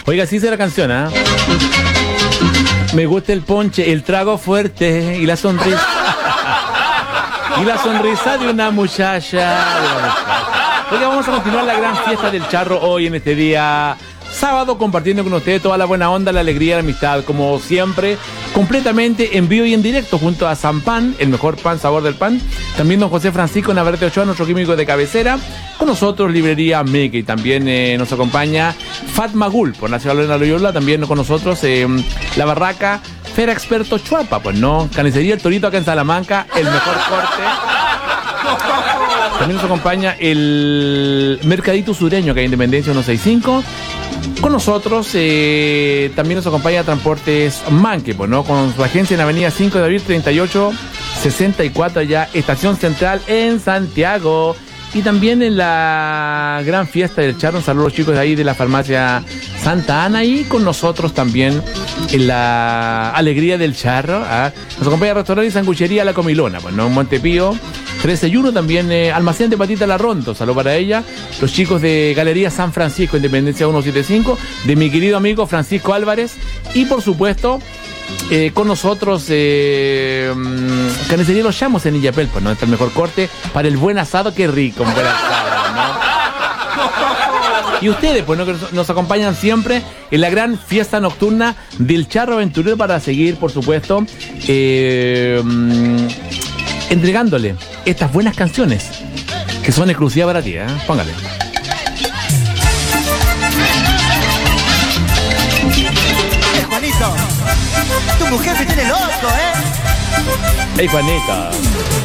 Oiga, sí dice la canción, ¿ah? Me gusta el ponche, el trago fuerte y la sonrisa. Y la sonrisa de una muchacha. Oiga, vamos a continuar la gran fiesta del charro hoy en este día sábado, compartiendo con ustedes toda la buena onda, la alegría y la amistad, como siempre, completamente en vivo y en directo, junto a San Pan, el mejor pan, sabor del pan. También don José Francisco Navarrete Ochoa, nuestro químico de cabecera. Con nosotros, librería Mickey. También nos acompaña Fatma Gul, por Nacional Lorena Loyola. También con nosotros la barraca Fera Experto Chuapa, pues no, Carnicería El Torito acá en Salamanca, el mejor corte. También nos acompaña el Mercadito Sureño, que hay Independencia 165. Con nosotros también nos acompaña Transportes Manque, pues, ¿no? Con su agencia en Avenida 5 de Abril 3864, ya Estación Central en Santiago. Y también en la gran fiesta del charro, un saludo a los chicos de ahí de la farmacia Santa Ana. Y con nosotros también en la alegría del charro, ¿ah? Nos acompaña el restaurante y sanguchería La Comilona, pues, ¿no? Montepío 13-1, también almacén de Patita La Ronto, saludo para ella. Los chicos de Galería San Francisco, Independencia 175, de mi querido amigo Francisco Álvarez. Y por supuesto, con nosotros Carnicería Los Llamos en Illapel, pues no está el mejor corte para el buen asado. Qué rico un buen asado, ¿no? Y ustedes, pues, ¿no? Que nos acompañan siempre en la gran fiesta nocturna del charro aventurero, para seguir, por supuesto, entregándole estas buenas canciones que son exclusivas para ti, ¿eh? Póngale. Juanito, tu mujer se tiene loco, ¿eh? Hey, Juanita.